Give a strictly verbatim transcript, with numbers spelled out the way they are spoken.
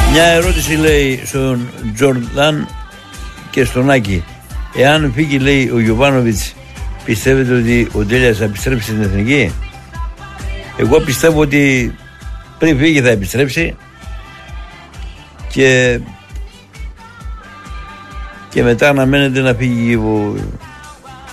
Μια ερώτηση λέει στον Τζορντάν και στον Άκη. Εάν φύγει, λέει, ο Γιοβάνοβιτς, πιστεύετε ότι ο Ντέλιας θα επιστρέψει στην εθνική? Εγώ πιστεύω ότι πριν φύγει θα επιστρέψει και, και μετά αναμένεται να φύγει ο